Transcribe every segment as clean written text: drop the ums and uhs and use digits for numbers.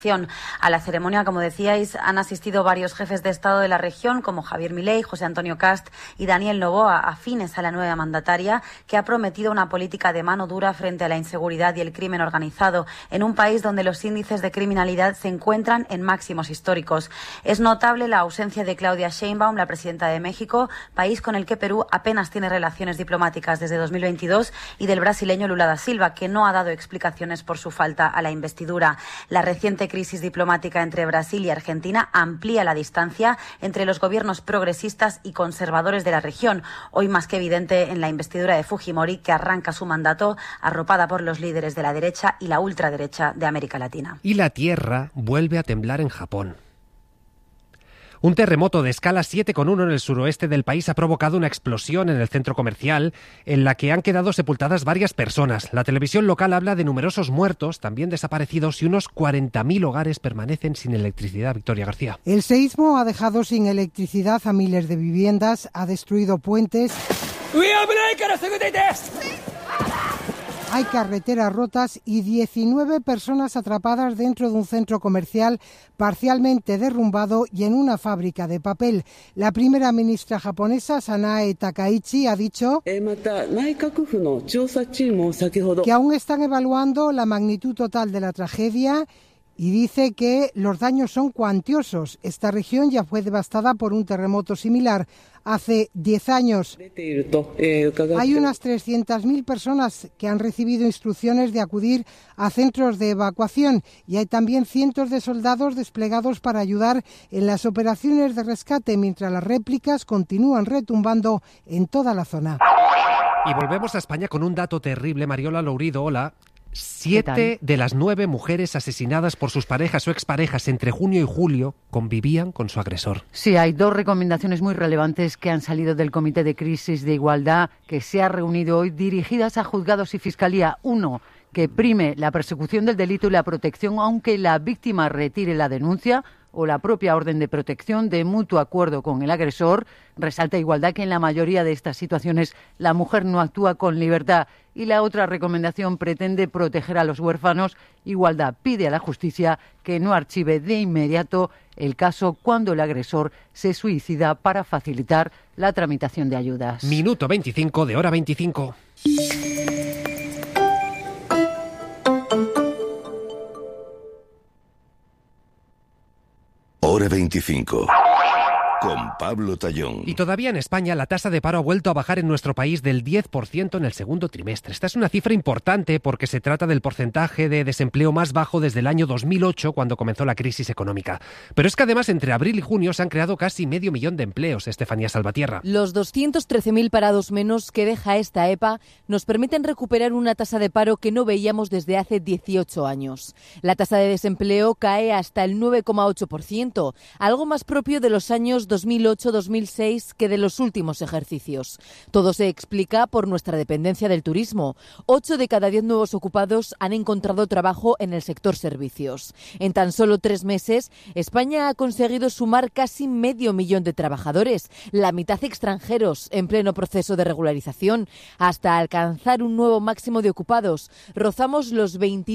A la ceremonia, como decíais, han asistido varios jefes de Estado de la región, como Javier Milei, José Antonio Cast y Daniel Noboa, afines a la nueva mandataria, que ha prometido una política de mano dura frente a la inseguridad y el crimen organizado, en un país donde los índices de criminalidad se encuentran en máximos históricos. Es notable la ausencia de Claudia Sheinbaum, la presidenta de México, país con el que Perú apenas tiene relaciones diplomáticas desde 2022, y del brasileño Lula da Silva, que no ha dado explicaciones por su falta a la investidura. La reciente crisis diplomática entre Brasil y Argentina amplía la distancia entre los gobiernos progresistas y conservadores de la región, hoy más que evidente en la investidura de Fujimori, que arranca su mandato arropada por los líderes de la derecha y la ultraderecha de América Latina. Y la tierra vuelve a temblar en Japón. Un terremoto de escala 7,1 en el suroeste del país ha provocado una explosión en el centro comercial en la que han quedado sepultadas varias personas. La televisión local habla de numerosos muertos, también desaparecidos, y unos 40.000 hogares permanecen sin electricidad. Victoria García. El seísmo ha dejado sin electricidad a miles de viviendas, ha destruido puentes. Hay carreteras rotas y 19 personas atrapadas dentro de un centro comercial parcialmente derrumbado y en una fábrica de papel. La primera ministra japonesa, Sanae Takaichi, ha dicho que aún están evaluando la magnitud total de la tragedia y dice que los daños son cuantiosos. Esta región ya fue devastada por un terremoto similar hace 10 años. Hay unas 300.000 personas que han recibido instrucciones de acudir a centros de evacuación y hay también cientos de soldados desplegados para ayudar en las operaciones de rescate, mientras las réplicas continúan retumbando en toda la zona. Y volvemos a España con un dato terrible. Mariola Lourido, hola. 7 de las 9 mujeres asesinadas por sus parejas o exparejas entre junio y julio convivían con su agresor. Sí, hay 2 recomendaciones muy relevantes que han salido del Comité de Crisis de Igualdad que se ha reunido hoy, dirigidas a juzgados y fiscalía. 1, que prime la persecución del delito y la protección aunque la víctima retire la denuncia o la propia orden de protección de mutuo acuerdo con el agresor. Resalta Igualdad que en la mayoría de estas situaciones la mujer no actúa con libertad. Y la otra recomendación pretende proteger a los huérfanos. Igualdad pide a la justicia que no archive de inmediato el caso cuando el agresor se suicida para facilitar la tramitación de ayudas. Minuto 25 de Hora 25. Hora 25. Con Pablo Tallón. Y todavía en España la tasa de paro ha vuelto a bajar en nuestro país del 10% en el segundo trimestre. Esta es una cifra importante porque se trata del porcentaje de desempleo más bajo desde el año 2008, cuando comenzó la crisis económica. Pero es que además entre abril y junio se han creado casi 500.000 de empleos, Estefanía Salvatierra. Los 213.000 parados menos que deja esta EPA nos permiten recuperar una tasa de paro que no veíamos desde hace 18 años. La tasa de desempleo cae hasta el 9,8%, algo más propio de los años 2008-2006 que de los últimos ejercicios. Todo se explica por nuestra dependencia del turismo. 8 de cada 10 nuevos ocupados han encontrado trabajo en el sector servicios. En tan solo 3 meses, España ha conseguido sumar casi 500.000 de trabajadores, la mitad extranjeros, en pleno proceso de regularización, hasta alcanzar un nuevo máximo de ocupados. Rozamos los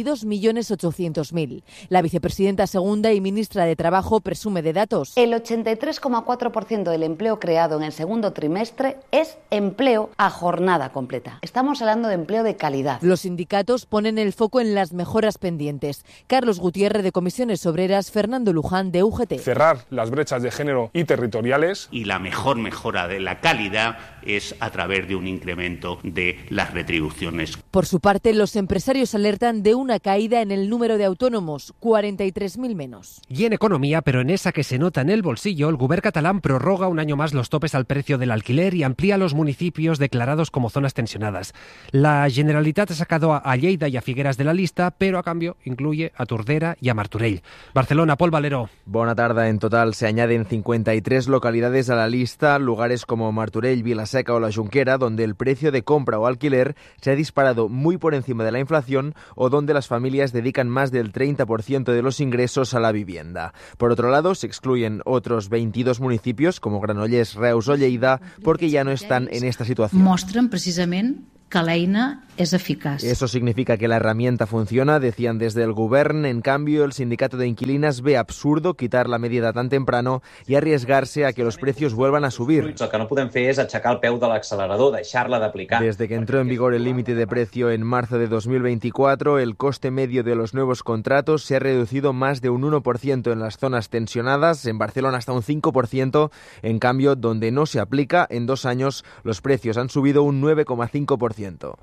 22.800.000. La vicepresidenta segunda y ministra de Trabajo presume de datos. El 83,4% del empleo creado en el segundo trimestre es empleo a jornada completa. Estamos hablando de empleo de calidad. Los sindicatos ponen el foco en las mejoras pendientes. Carlos Gutiérrez de Comisiones Obreras, Fernando Luján de UGT. Cerrar las brechas de género y territoriales. Y la mejor mejora de la calidad es a través de un incremento de las retribuciones. Por su parte, los empresarios alertan de una caída en el número de autónomos, 43.000 menos. Y en economía, pero en esa que se nota en el bolsillo, el Govern catalán prorroga un año más los topes al precio del alquiler y amplía los municipios declarados como zonas tensionadas. La Generalitat ha sacado a Lleida y a Figueras de la lista, pero a cambio incluye a Tordera y a Martorell. Barcelona, Pol Valero. Bona tarda. En total se añaden 53 localidades a la lista, lugares como Martorell, Vilaseca o La Junquera, donde el precio de compra o alquiler se ha disparado muy por encima de la inflación o donde las familias dedican más del 30% de los ingresos a la vivienda. Por otro lado, se excluyen otros 22 municipios como Granollers, Reus o Lleida porque ya no están en esta situación. Mostren precisament que l'eina es eficaz. Eso significa que la herramienta funciona, decían desde el Govern. En cambio, el sindicato de inquilinas ve absurdo quitar la medida tan temprano y arriesgarse a que los precios vuelvan a subir. El que no podem fer és aixecar el peu de l'accelerador, deixar-la d'aplicar. Desde que entró en vigor el límite de precio en marzo de 2024, el coste medio de los nuevos contratos se ha reducido más de un 1% en las zonas tensionadas, en Barcelona hasta un 5%. En cambio, donde no se aplica, en 2 años los precios han subido un 9,5%.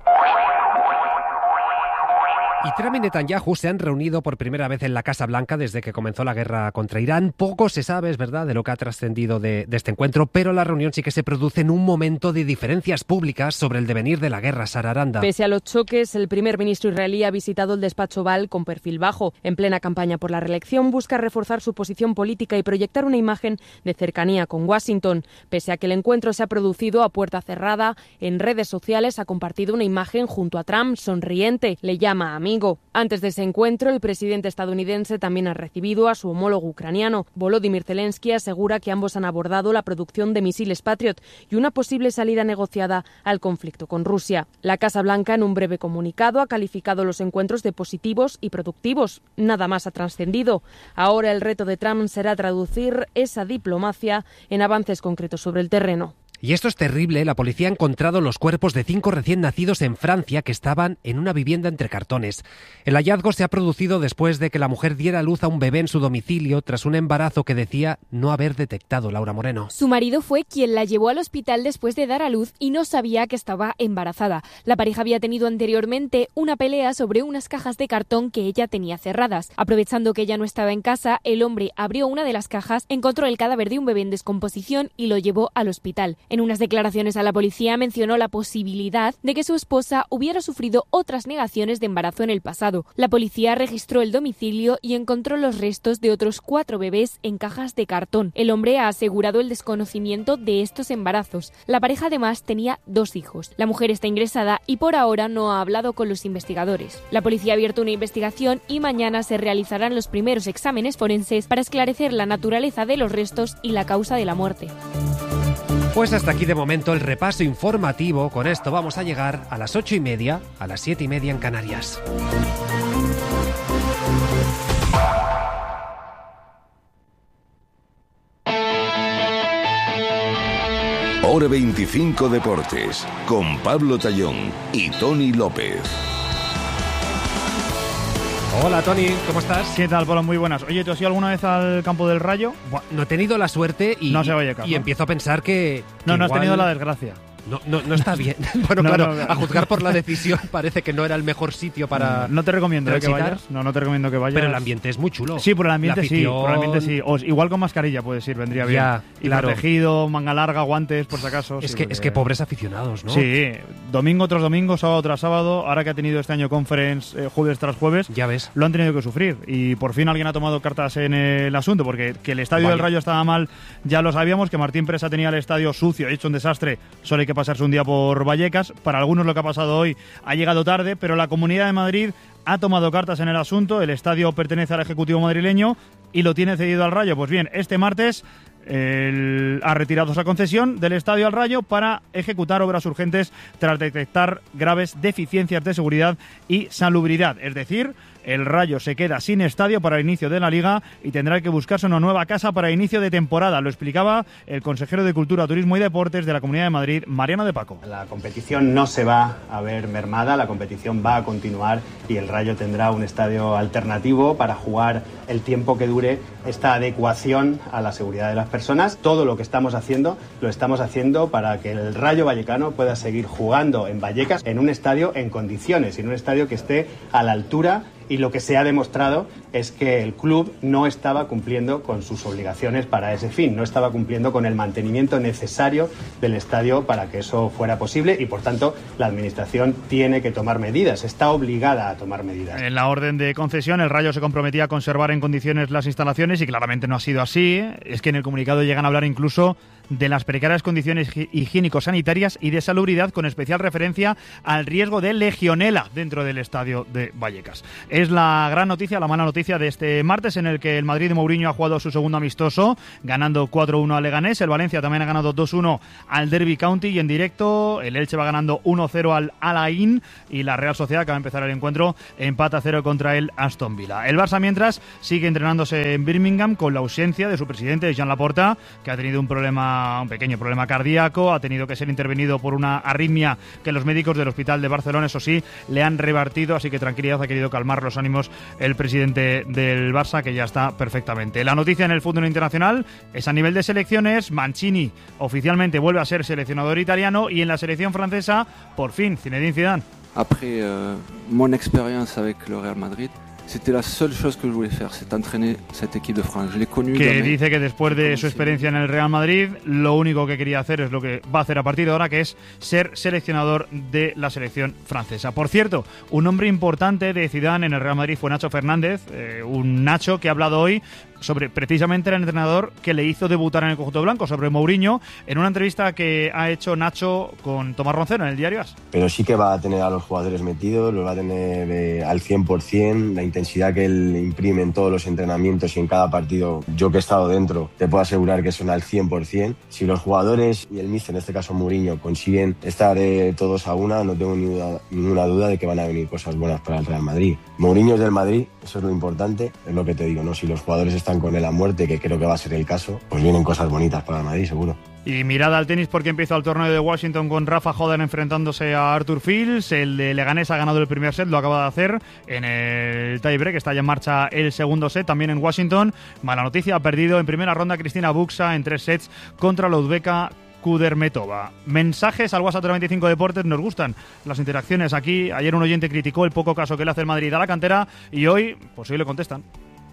Y Trump y Netanyahu se han reunido por primera vez en la Casa Blanca desde que comenzó la guerra contra Irán. Poco se sabe, es verdad, de lo que ha trascendido de este encuentro, pero la reunión sí que se produce en un momento de diferencias públicas sobre el devenir de la guerra. Sara Aranda. Pese a los choques, el primer ministro israelí ha visitado el despacho Oval con perfil bajo. En plena campaña por la reelección, busca reforzar su posición política y proyectar una imagen de cercanía con Washington. Pese a que el encuentro se ha producido a puerta cerrada, en redes sociales ha compartido una imagen junto a Trump sonriente. Le llama amigo. Antes de ese encuentro, el presidente estadounidense también ha recibido a su homólogo ucraniano. Volodymyr Zelensky asegura que ambos han abordado la producción de misiles Patriot y una posible salida negociada al conflicto con Rusia. La Casa Blanca, en un breve comunicado, ha calificado los encuentros de positivos y productivos. Nada más ha trascendido. Ahora el reto de Trump será traducir esa diplomacia en avances concretos sobre el terreno. Y esto es terrible, la policía ha encontrado los cuerpos de 5 recién nacidos en Francia que estaban en una vivienda entre cartones. El hallazgo se ha producido después de que la mujer diera a luz a un bebé en su domicilio tras un embarazo que decía no haber detectado. Laura Moreno. Su marido fue quien la llevó al hospital después de dar a luz y no sabía que estaba embarazada. La pareja había tenido anteriormente una pelea sobre unas cajas de cartón que ella tenía cerradas. Aprovechando que ella no estaba en casa, el hombre abrió una de las cajas, encontró el cadáver de un bebé en descomposición y lo llevó al hospital. En unas declaraciones a la policía mencionó la posibilidad de que su esposa hubiera sufrido otras negaciones de embarazo en el pasado. La policía registró el domicilio y encontró los restos de otros 4 bebés en cajas de cartón. El hombre ha asegurado el desconocimiento de estos embarazos. La pareja además tenía 2 hijos. La mujer está ingresada y por ahora no ha hablado con los investigadores. La policía ha abierto una investigación y mañana se realizarán los primeros exámenes forenses para esclarecer la naturaleza de los restos y la causa de la muerte. Pues hasta aquí de momento el repaso informativo. Con esto vamos a llegar a las 8:30, a las 7:30 en Canarias. Hora 25 Deportes, con Pablo Tallón y Tony López. Hola Tony, ¿cómo estás? ¿Qué tal, Pablo? Muy buenas. Oye, ¿tú has ido alguna vez al campo del Rayo? No he tenido la suerte y, no se oye caso. Y empiezo a pensar que no igual... has tenido la desgracia. No está bien. Bueno, no, claro, a juzgar por la decisión parece que no era el mejor sitio para. No te recomiendo que vayas. No te recomiendo que vayas. Pero el ambiente es muy chulo. Sí, por el ambiente sí. O igual con mascarilla puedes ir, vendría bien. Ya, y claro. Protegido, manga larga, guantes, por si acaso. Es que pobres aficionados, ¿no? Sí, domingo tras domingo, sábado tras sábado. Ahora que ha tenido este año conference jueves tras jueves, ya ves, lo han tenido que sufrir. Y por fin alguien ha tomado cartas en el asunto, porque que el estadio del Rayo estaba mal, ya lo sabíamos. Que Martín Presa tenía el estadio sucio, hecho un desastre. Solo hay que pasarse un día por Vallecas. Para algunos lo que ha pasado hoy ha llegado tarde, pero la Comunidad de Madrid ha tomado cartas en el asunto. El estadio pertenece al Ejecutivo madrileño y lo tiene cedido al Rayo. Pues bien, este martes ha retirado esa concesión del estadio al Rayo para ejecutar obras urgentes tras detectar graves deficiencias de seguridad y salubridad. Es decir, el Rayo se queda sin estadio para el inicio de la Liga y tendrá que buscarse una nueva casa para el inicio de temporada. Lo explicaba el consejero de Cultura, Turismo y Deportes de la Comunidad de Madrid, Mariano de Paco. La competición no se va a ver mermada, la competición va a continuar y el Rayo tendrá un estadio alternativo para jugar el tiempo que dure esta adecuación a la seguridad de las personas. Todo lo que estamos haciendo, lo estamos haciendo para que el Rayo Vallecano pueda seguir jugando en Vallecas en un estadio en condiciones, en un estadio que esté a la altura. Y lo que se ha demostrado es que el club no estaba cumpliendo con sus obligaciones para ese fin, no estaba cumpliendo con el mantenimiento necesario del estadio para que eso fuera posible y, por tanto, la Administración tiene que tomar medidas, está obligada a tomar medidas. En la orden de concesión, el Rayo se comprometía a conservar en condiciones las instalaciones y claramente no ha sido así. Es que en el comunicado llegan a hablar incluso de las precarias condiciones higiénico-sanitarias y de salubridad, con especial referencia al riesgo de legionela dentro del estadio de Vallecas. Es la gran noticia, la mala noticia de este martes, en el que el Madrid de Mourinho ha jugado su segundo amistoso, ganando 4-1 al Leganés. El Valencia también ha ganado 2-1 al Derby County, y en directo el Elche va ganando 1-0 al Al Ain, y la Real Sociedad, que va a empezar el encuentro, empata 0 contra el Aston Villa. El Barça, mientras, sigue entrenándose en Birmingham con la ausencia de su presidente, Joan Laporta, que ha tenido un pequeño problema cardíaco, ha tenido que ser intervenido por una arritmia que los médicos del Hospital de Barcelona, eso sí, le han revertido, así que tranquilidad, ha querido calmar los ánimos el presidente del Barça, que ya está perfectamente. La noticia en el fútbol internacional es a nivel de selecciones. Mancini oficialmente vuelve a ser seleccionador italiano, y en la selección francesa, por fin, Zinedine Zidane. Après mon expérience avec le Real Madrid, c'était la seule chose que je voulais faire, c'est entraîner cette équipe de France. Je l'ai connue. Que dice que después de su experiencia en el Real Madrid, lo único que quería hacer es lo que va a hacer a partir de ahora, que es ser seleccionador de la selección francesa. Por cierto, un hombre importante de Zidane en el Real Madrid fue Nacho Fernández, un Nacho que ha hablado hoy sobre precisamente el entrenador que le hizo debutar en el conjunto blanco, sobre Mourinho, en una entrevista que ha hecho Nacho con Tomás Roncero en el diario AS. Pero sí que va a tener a los jugadores metidos, los va a tener al 100%, la intensidad que él imprime en todos los entrenamientos y en cada partido. Yo que he estado dentro, te puedo asegurar que son al 100%. Si los jugadores y el míster, en este caso Mourinho, consiguen estar todos a una, no tengo ninguna duda de que van a venir cosas buenas para el Real Madrid. Mourinho es del Madrid, eso es lo importante, es lo que te digo, ¿no? Si los jugadores están con él a muerte, que creo que va a ser el caso, pues vienen cosas bonitas para el Madrid, seguro. Y mirada al tenis, porque empieza el torneo de Washington con Rafa Hodan enfrentándose a Arthur Fields. El de Leganés ha ganado el primer set, lo acaba de hacer en el tiebreak, está ya en marcha el segundo set, también en Washington. Mala noticia, ha perdido en primera ronda Cristina Buxa en 3 sets contra la uzbeka Kudermetova. Mensajes al WhatsApp de 25 Deportes, nos gustan las interacciones aquí. Ayer un oyente criticó el poco caso que le hace el Madrid a la cantera, y hoy, pues hoy le contestan.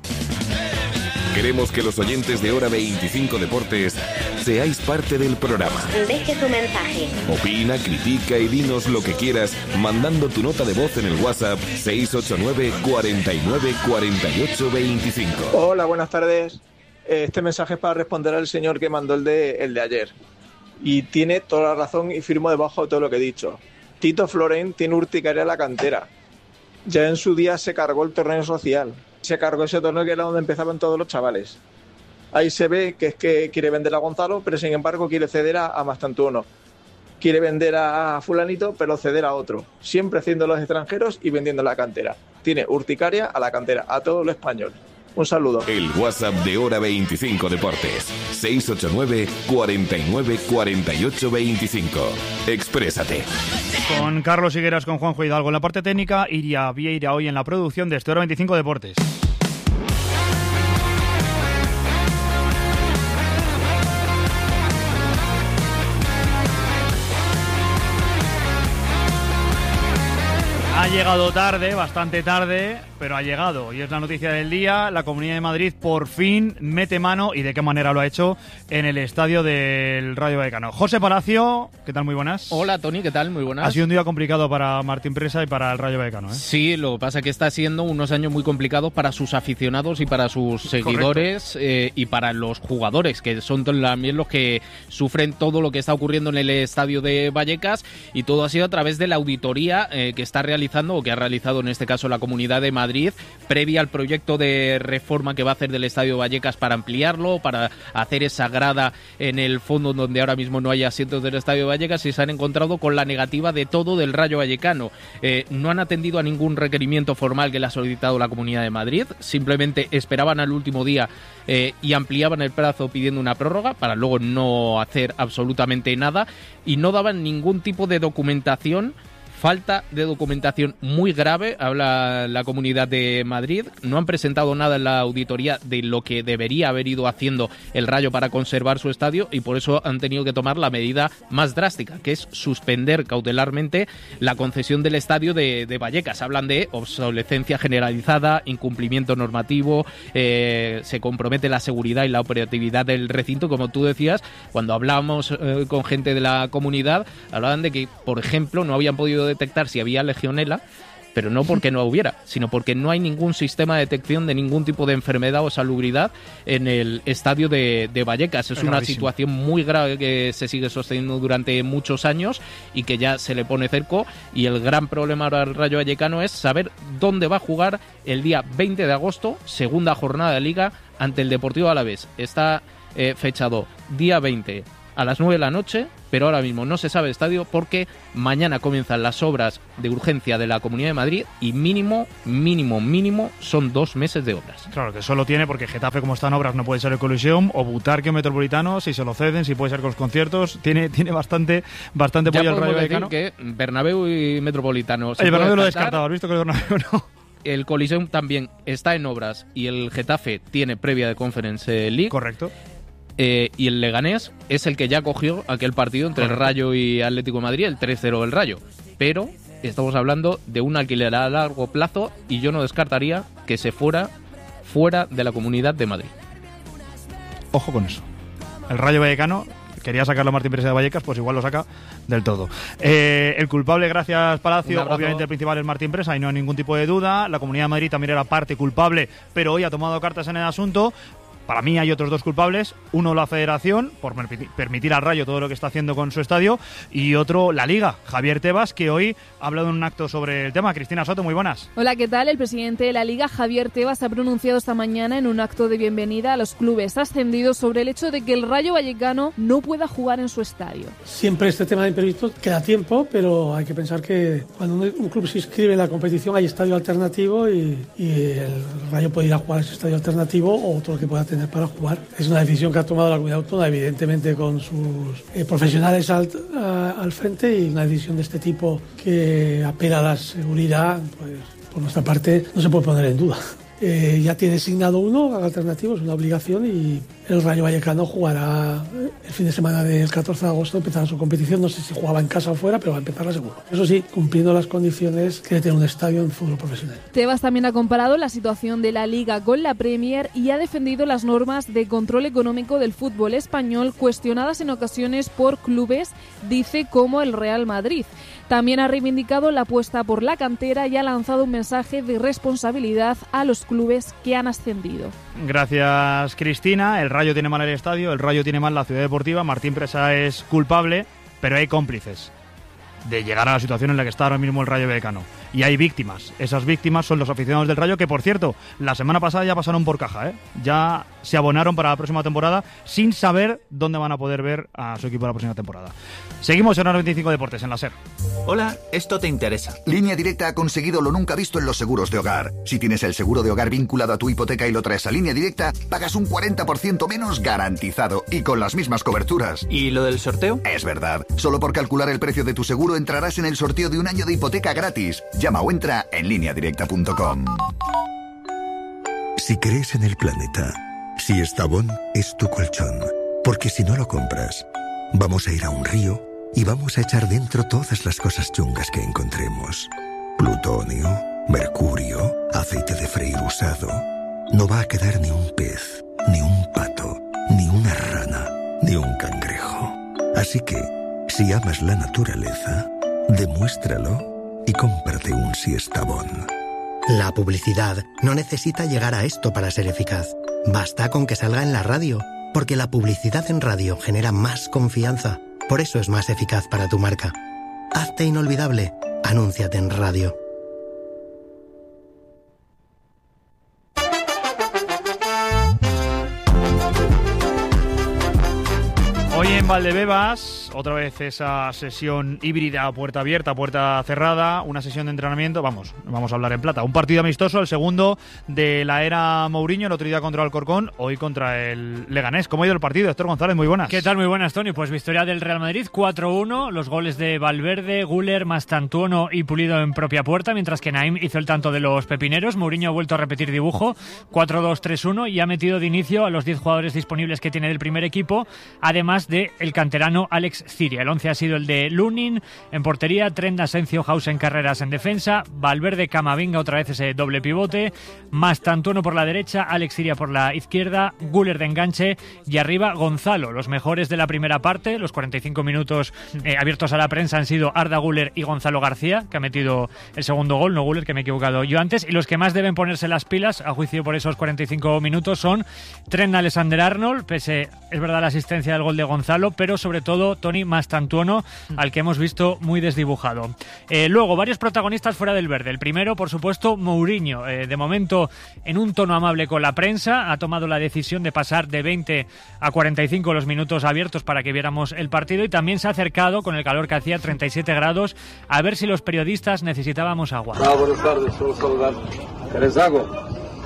Queremos que los oyentes de Hora 25 Deportes seáis parte del programa. Deje tu mensaje. Opina, critica y dinos lo que quieras mandando tu nota de voz en el WhatsApp 689 49 48 25. Hola, buenas tardes. Este mensaje es para responder al señor que mandó el de ayer. Y tiene toda la razón, y firmo debajo de todo lo que he dicho. Tito Florent tiene urticaria en la cantera. Ya en su día se cargó el torneo social. Se cargó ese torneo que era donde empezaban todos los chavales. Ahí se ve que es que quiere vender a Gonzalo, pero sin embargo quiere ceder a Mastantuono. Quiere vender a fulanito, pero ceder a otro. Siempre haciendo los extranjeros y vendiendo la cantera. Tiene urticaria a la cantera, a todo lo español. Un saludo. El WhatsApp de Hora 25 Deportes. 689 49 48 25. Exprésate. Con Carlos Higueras, con Juanjo Hidalgo en la parte técnica, Iria Vieira hoy en la producción de este Hora 25 Deportes. Ha llegado tarde, bastante tarde, pero ha llegado, y es la noticia del día. La Comunidad de Madrid por fin mete mano, y de qué manera lo ha hecho, en el estadio del Rayo Vallecano. José Palacio, ¿qué tal? Muy buenas. Hola, Tony, ¿qué tal? Muy buenas. Ha sido un día complicado para Martín Presa y para el Rayo Vallecano, ¿eh? Sí, lo que pasa es que está siendo unos años muy complicados para sus aficionados y para sus seguidores, y para los jugadores, que son también los que sufren todo lo que está ocurriendo en el estadio de Vallecas, y todo ha sido a través de la auditoría que está realizando, o que ha realizado en este caso la Comunidad de Madrid, previa al proyecto de reforma que va a hacer del Estadio Vallecas para ampliarlo, para hacer esa grada en el fondo donde ahora mismo no hay asientos del Estadio Vallecas, y se han encontrado con la negativa de todo del Rayo Vallecano. No han atendido a ningún requerimiento formal que le ha solicitado la Comunidad de Madrid, simplemente esperaban al último día y ampliaban el plazo pidiendo una prórroga para luego no hacer absolutamente nada, y no daban ningún tipo de documentación. Falta de documentación muy grave, habla la Comunidad de Madrid. No han presentado nada en la auditoría de lo que debería haber ido haciendo el Rayo para conservar su estadio, y por eso han tenido que tomar la medida más drástica, que es suspender cautelarmente la concesión del estadio de Vallecas. Hablan de obsolescencia generalizada, incumplimiento normativo, se compromete la seguridad y la operatividad del recinto. Como tú decías, cuando hablábamos con gente de la comunidad, hablaban de que, por ejemplo, no habían podido detectar si había legionela, pero no porque no hubiera, sino porque no hay ningún sistema de detección de ningún tipo de enfermedad o salubridad en el estadio de Vallecas. Es una situación muy grave que se sigue sosteniendo durante muchos años y que ya se le pone cerco, y el gran problema ahora al Rayo Vallecano es saber dónde va a jugar el día 20 de agosto, segunda jornada de Liga, ante el Deportivo Alavés. Está fechado día 20 a las 9 de la noche, pero ahora mismo no se sabe el estadio porque mañana comienzan las obras de urgencia de la Comunidad de Madrid y mínimo son 2 meses de obras. Claro, que solo tiene, porque Getafe, como está en obras, no puede ser el Coliseum, o Butarque o Metropolitano, si se lo ceden, si puede ser con los conciertos, tiene bastante pollo el Rayo Vallecano. Que Bernabéu y Metropolitano... El Bernabéu lo he descartado, ¿has visto que el Bernabéu no? El Coliseum también está en obras y el Getafe tiene previa de Conference League. Correcto. Y el Leganés es el que ya cogió aquel partido entre el Rayo y Atlético de Madrid, el 3-0 del Rayo. Pero estamos hablando de un alquiler a largo plazo y yo no descartaría que se fuera de la Comunidad de Madrid. Ojo con eso. El Rayo Vallecano quería sacarlo a Martín Presa de Vallecas, pues igual lo saca del todo. El culpable, gracias Palacio, obviamente el principal es Martín Presa y no hay ningún tipo de duda. La Comunidad de Madrid también era parte culpable, pero hoy ha tomado cartas en el asunto. Para mí hay otros 2 culpables, uno la Federación, por permitir al Rayo todo lo que está haciendo con su estadio, y otro la Liga, Javier Tebas, que hoy ha hablado en un acto sobre el tema. Cristina Soto, muy buenas. Hola, ¿qué tal? El presidente de la Liga, Javier Tebas, ha pronunciado esta mañana en un acto de bienvenida a los clubes ascendidos sobre el hecho de que el Rayo Vallecano no pueda jugar en su estadio. Siempre este tema de imprevistos queda tiempo, pero hay que pensar que cuando un club se inscribe en la competición hay estadio alternativo y el Rayo puede ir a jugar a ese estadio alternativo o otro que pueda tener para jugar. Es una decisión que ha tomado la Comunidad Autónoma, evidentemente con sus profesionales al frente, y una decisión de este tipo que apela a la seguridad, pues por nuestra parte no se puede poner en duda. Ya tiene designado uno alternativo, es una obligación, y el Rayo Vallecano jugará el fin de semana del 14 de agosto, empezará su competición. No sé si jugaba en casa o fuera, pero va a empezarla seguro. Eso sí, cumpliendo las condiciones que debe tener un estadio en fútbol profesional. Tebas también ha comparado la situación de la Liga con la Premier y ha defendido las normas de control económico del fútbol español, cuestionadas en ocasiones por clubes, dice, como el Real Madrid. También ha reivindicado la apuesta por la cantera y ha lanzado un mensaje de responsabilidad a los clubes que han ascendido. Gracias, Cristina. El Rayo tiene mal el estadio, el Rayo tiene mal la ciudad deportiva. Martín Presa es culpable, pero hay cómplices de llegar a la situación en la que está ahora mismo el Rayo Vallecano. Y hay víctimas. Esas víctimas son los aficionados del Rayo, que por cierto, la semana pasada ya pasaron por caja, ¿eh? Ya se abonaron para la próxima temporada sin saber dónde van a poder ver a su equipo la próxima temporada. Seguimos en Hora 25 Deportes, en la SER. Hola, esto te interesa. Línea Directa ha conseguido lo nunca visto en los seguros de hogar. Si tienes el seguro de hogar vinculado a tu hipoteca y lo traes a Línea Directa, pagas un 40% menos garantizado y con las mismas coberturas. ¿Y lo del sorteo? Es verdad. Solo por calcular el precio de tu seguro entrarás en el sorteo de un año de hipoteca gratis. Llama o entra en lineadirecta.com. Si crees en el planeta, si Estavón es tu colchón, porque si no lo compras, vamos a ir a un río y vamos a echar dentro todas las cosas chungas que encontremos. Plutonio, mercurio, aceite de freír usado. No va a quedar ni un pez, ni un pato, ni una rana, ni un cangrejo. Así que, si amas la naturaleza, demuéstralo y cómprate un Siestabón. La publicidad no necesita llegar a esto para ser eficaz. Basta con que salga en la radio, porque la publicidad en radio genera más confianza. Por eso es más eficaz para tu marca. Hazte inolvidable. Anúnciate en radio. Hoy en Valdebebas, otra vez esa sesión híbrida a puerta abierta, puerta cerrada, una sesión de entrenamiento, vamos a hablar en plata. Un partido amistoso, el segundo de la era Mourinho, el otro día contra el Alcorcón, hoy contra el Leganés. ¿Cómo ha ido el partido? Héctor González, muy buenas. ¿Qué tal? Muy buenas, Tony. Pues victoria del Real Madrid, 4-1, los goles de Valverde, Güler, Mastantuono y Pulido en propia puerta, mientras que Naim hizo el tanto de los pepineros. Mourinho ha vuelto a repetir dibujo, 4-2-3-1, y ha metido de inicio a los 10 jugadores disponibles que tiene del primer equipo, además de el canterano Alex Siria. El 11 ha sido el de Lunin en portería, Trent, Asencio, Hausen, Carreras en defensa, Valverde, Camavinga, otra vez ese doble pivote, Mastantuono por la derecha, Alex Siria por la izquierda, Güler de enganche y arriba Gonzalo. Los mejores de la primera parte, los 45 minutos abiertos a la prensa han sido Arda Güler y Gonzalo García, que ha metido el segundo gol, no Güler, que me he equivocado yo antes, y los que más deben ponerse las pilas, a juicio por esos 45 minutos, son Trent Alexander-Arnold, pese, es verdad, la asistencia del gol de Gonzalo, pero sobre todo Toni Mastantuono, al que hemos visto muy desdibujado. Luego, varios protagonistas fuera del verde. El primero, por supuesto, Mourinho. De momento, en un tono amable con la prensa, ha tomado la decisión de pasar de 20 a 45 los minutos abiertos para que viéramos el partido, y también se ha acercado, con el calor que hacía, 37 grados, a ver si los periodistas necesitábamos agua. Buenas tardes, solo saludar. ¿Querés agua?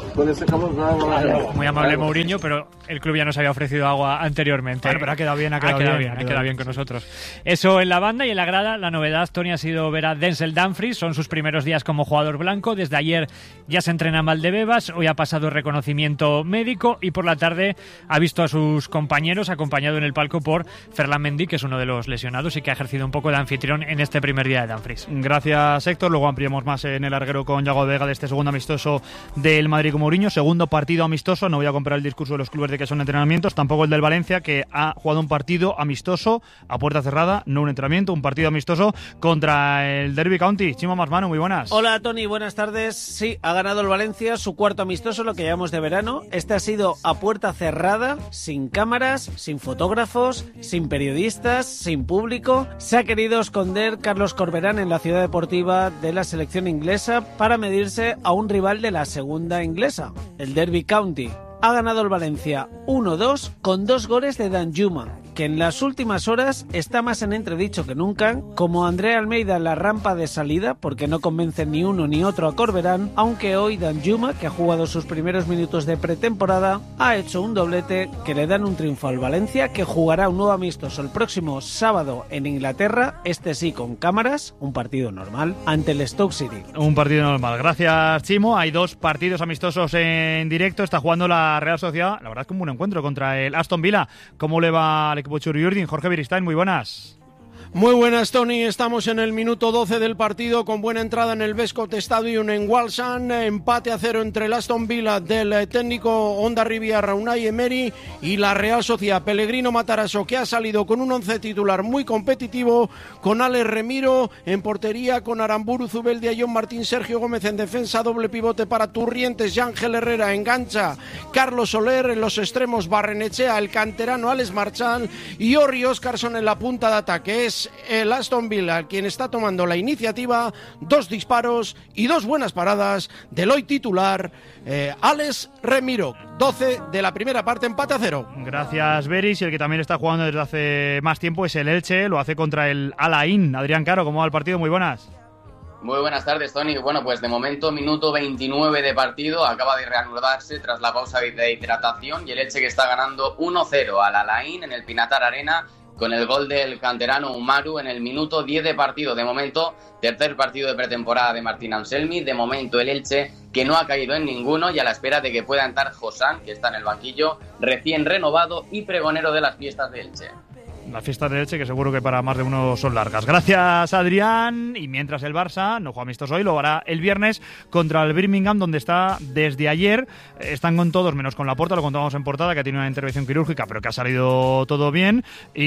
Muy amable Mourinho, pero el club ya nos había ofrecido agua anteriormente. Bueno, pero ha quedado bien, ha quedado bien con nosotros. Eso en la banda, y en la grada la novedad, Tony, ha sido ver a Denzel Dumfries. Son sus primeros días como jugador blanco. Desde ayer ya se entrena en Valdebebas, hoy ha pasado reconocimiento médico y por la tarde ha visto a sus compañeros, acompañado en el palco por Ferland Mendy, que es uno de los lesionados y que ha ejercido un poco de anfitrión en este primer día de Dumfries. Gracias, Héctor. Luego ampliamos más en el larguero con Yago Vega de este segundo amistoso del Madrid con Mourinho. Segundo partido amistoso. No voy a comprar el discurso de los clubes de que son entrenamientos, tampoco el del Valencia, que ha jugado un partido amistoso a puerta cerrada, no un entrenamiento, un partido amistoso contra el Derby County. Chimo Masmano, muy buenas. Hola Tony, buenas tardes. Sí, ha ganado el Valencia su cuarto amistoso, lo que llamamos de verano. Este ha sido a puerta cerrada, sin cámaras, sin fotógrafos, sin periodistas, sin público. Se ha querido esconder Carlos Corberán en la ciudad deportiva de la selección inglesa para medirse a un rival de la segunda inglesa, el Derby County. Ha ganado el Valencia 1-2 con 2 goles de Danjuma, que en las últimas horas está más en entredicho que nunca, como André Almeida en la rampa de salida, porque no convence ni uno ni otro a Corberán, aunque hoy Danjuma, que ha jugado sus primeros minutos de pretemporada, ha hecho un doblete que le dan un triunfo al Valencia, que jugará un nuevo amistoso el próximo sábado en Inglaterra, este sí con cámaras, un partido normal, ante el Stoke City. Un partido normal. Gracias, Chimo. Hay 2 partidos amistosos en directo. Está jugando la Real Sociedad, la verdad es que un buen encuentro contra el Aston Villa. ¿Cómo le va al equipo Churiurdin? Jorge Beristain, muy buenas. Muy buenas, Tony. Estamos en el minuto 12 del partido con buena entrada en el Bescot Stadium en Walsall. Empate a 0 entre el Aston Villa del técnico Hondarribia Unai Emery y la Real Sociedad. Pellegrino Matarazzo, que ha salido con un 11 titular muy competitivo, con Alex Remiro en portería, con Aramburu, Zubeldia, John Martín, Sergio Gómez en defensa, doble pivote para Turrientes, Ángel Herrera engancha, Carlos Soler en los extremos, Barrenechea, el canterano Alex Marchal y Ori Óscarson en la punta de ataque. Es el Aston Villa quien está tomando la iniciativa, 2 disparos y 2 buenas paradas del hoy titular Alex Remiro. 12 de la primera parte, empate a 0. Gracias, Beris. Y el que también está jugando desde hace más tiempo es el Elche, lo hace contra el Al Ain. Adrián Caro, ¿cómo va el partido? Muy buenas. Muy buenas tardes, Tony. Bueno, pues de momento, minuto 29 de partido, acaba de reanudarse tras la pausa de hidratación y el Elche que está ganando 1-0 al Al Ain en el Pinatar Arena, con el gol del canterano Umaru en el minuto 10 de partido. De momento, tercer partido de pretemporada de Martín Anselmi. De momento, el Elche, que no ha caído en ninguno, y a la espera de que pueda entrar Josán, que está en el banquillo, recién renovado y pregonero de las fiestas de Elche. Las fiestas de Elche, que seguro que para más de uno son largas. Gracias, Adrián. Y mientras el Barça no juega amistoso hoy, lo hará el viernes contra el Birmingham, donde está desde ayer. Están con todos, menos con Laporta, lo contábamos en portada, que ha tenido una intervención quirúrgica, pero que ha salido todo bien.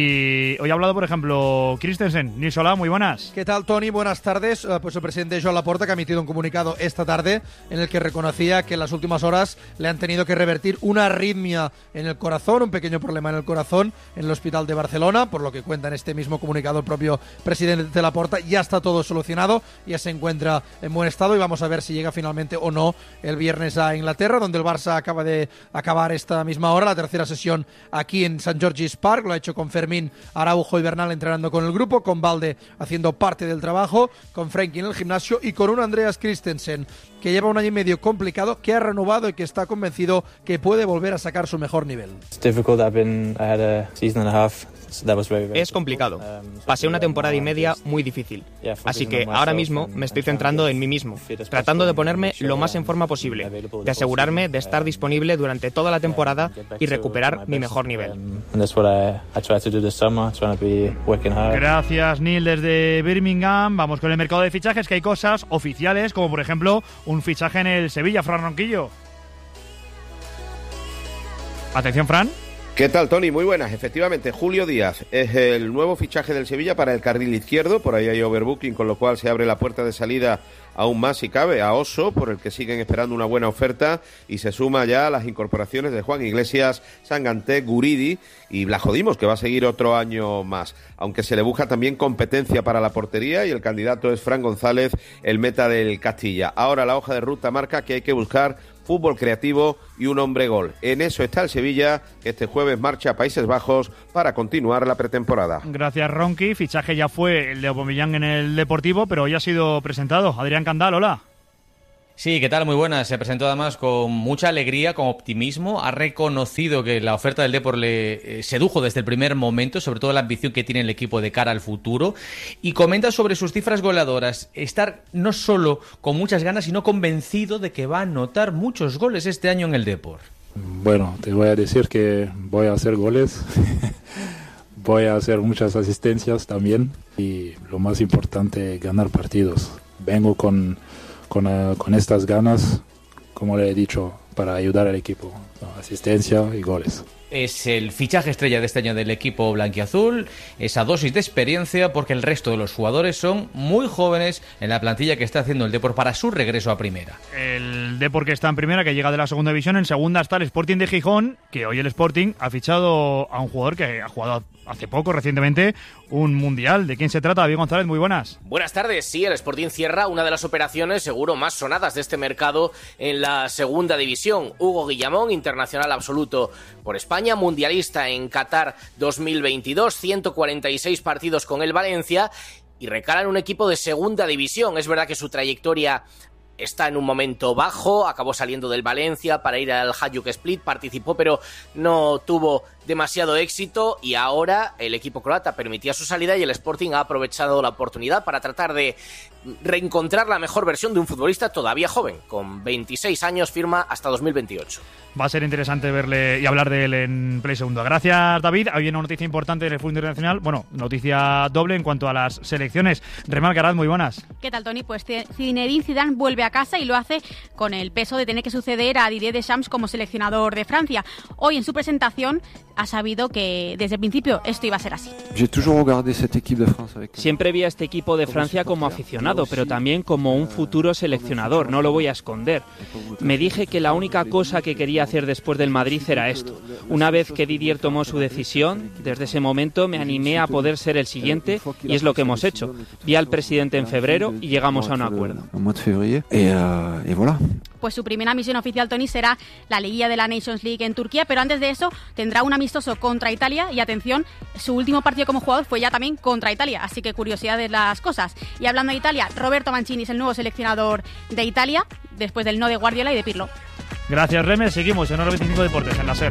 Y hoy ha hablado, por ejemplo, Christensen. Nils, hola, muy buenas. ¿Qué tal, Tony? Buenas tardes. Pues el presidente Joan Laporta, que ha emitido un comunicado esta tarde en el que reconocía que en las últimas horas le han tenido que revertir una arritmia en el corazón, un pequeño problema en el corazón, en el hospital de Barcelona. Por lo que cuenta en este mismo comunicado el propio presidente de Laporta. Ya está todo solucionado, ya se encuentra en buen estado y vamos a ver si llega finalmente o no el viernes a Inglaterra, donde el Barça acaba de acabar esta misma hora la tercera sesión aquí en St. George's Park. Lo ha hecho con Fermín, Araujo y Bernal entrenando con el grupo, con Valde haciendo parte del trabajo, con Frenkie en el gimnasio y con un Andreas Christensen que lleva un año y medio complicado, que ha renovado y que está convencido que puede volver a sacar su mejor nivel. Es complicado. Pasé una temporada y media muy difícil. Así que ahora mismo me estoy centrando en mí mismo, tratando de ponerme lo más en forma posible, de asegurarme de estar disponible durante toda la temporada y recuperar mi mejor nivel. Gracias, Neil, desde Birmingham. Vamos con el mercado de fichajes, que hay cosas oficiales, como por ejemplo un fichaje en el Sevilla, Fran Ronquillo. Atención, Fran. ¿Qué tal, Tony? Muy buenas. Efectivamente, Julio Díaz es el nuevo fichaje del Sevilla para el carril izquierdo. Por ahí hay overbooking, con lo cual se abre la puerta de salida aún más, si cabe, a Oso, por el que siguen esperando una buena oferta, y se suma ya a las incorporaciones de Juan Iglesias, Sanganté, Guridi y Blajodimos, que va a seguir otro año más. Aunque se le busca también competencia para la portería, y el candidato es Fran González, el meta del Castilla. Ahora la hoja de ruta marca que hay que buscar fútbol creativo y un hombre gol. En eso está el Sevilla, que este jueves marcha a Países Bajos para continuar la pretemporada. Gracias, Ronqui. Fichaje ya fue el de Aubameyang en el Deportivo, pero hoy ha sido presentado. Adrián Candal, hola. Sí, ¿qué tal? Muy buena. Se presentó además con mucha alegría, con optimismo. Ha reconocido que la oferta del Depor le sedujo desde el primer momento, sobre todo la ambición que tiene el equipo de cara al futuro. Y comenta sobre sus cifras goleadoras. Estar no solo con muchas ganas, sino convencido de que va a anotar muchos goles este año en el Depor. Bueno, te voy a decir que voy a hacer goles. Voy a hacer muchas asistencias también. Y lo más importante, ganar partidos. Vengo con estas ganas, como le he dicho, para ayudar al equipo, asistencia y goles. Es el fichaje estrella de este año del equipo blanquiazul, esa dosis de experiencia, porque el resto de los jugadores son muy jóvenes en la plantilla que está haciendo el Depor para su regreso a primera. El Depor, que está en primera, que llega de la segunda división. En segunda está el Sporting de Gijón, que hoy el Sporting ha fichado a un jugador que ha jugado hace poco, recientemente, un mundial. ¿De quién se trata? David González, muy buenas. Buenas tardes. Sí, el Sporting cierra una de las operaciones seguro más sonadas de este mercado en la segunda división. Hugo Guillamón, internacional absoluto por España, mundialista en Qatar 2022, 146 partidos con el Valencia, y recala en un equipo de segunda división. Es verdad que su trayectoria está en un momento bajo, acabó saliendo del Valencia para ir al Hajduk Split, participó pero no tuvo demasiado éxito, y ahora el equipo croata permitía su salida y el Sporting ha aprovechado la oportunidad para tratar de reencontrar la mejor versión de un futbolista todavía joven, con 26 años, firma hasta 2028. Va a ser interesante verle y hablar de él en Play Segunda. Gracias, David. Hay una noticia importante en el fútbol internacional, bueno, noticia doble en cuanto a las selecciones. Remal Garaz, muy buenas. ¿Qué tal, Tony? Pues Zinedine Zidane vuelve a casa y lo hace con el peso de tener que suceder a Didier Deschamps como seleccionador de Francia. Hoy en su presentación ha sabido que desde el principio esto iba a ser así. Siempre vi a este equipo de Francia como aficionado, pero también como un futuro seleccionador, no lo voy a esconder. Me dije que la única cosa que quería hacer después del Madrid era esto. Una vez que Didier tomó su decisión, desde ese momento me animé a poder ser el siguiente, y es lo que hemos hecho. Vi al presidente en febrero y llegamos a un acuerdo. Pues su primera misión oficial, Tony, será la liguilla de la Nations League en Turquía, pero antes de eso tendrá un amistoso contra Italia, y atención, su último partido como jugador fue ya también contra Italia, así que curiosidad de las cosas. Y hablando de Italia, Roberto Mancini es el nuevo seleccionador de Italia, después del no de Guardiola y de Pirlo. Gracias, Remes. Seguimos en Hora 25 Deportes, en la SER.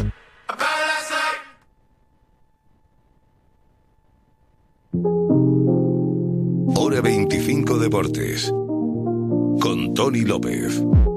Hora 25 Deportes con Tony López.